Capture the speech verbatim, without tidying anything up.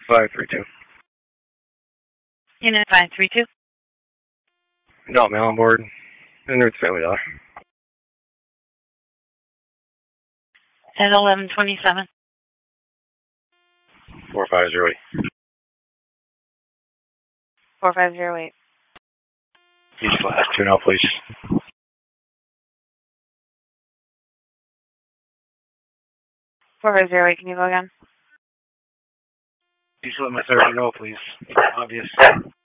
five three two. Unit five three two. No, mail on board. And there's Family Dollar. At eleven twenty-seven. four five zero eight. four five zero eight. East last two now, please. four five zero eight, can you go again? East let my third know, please. Obvious.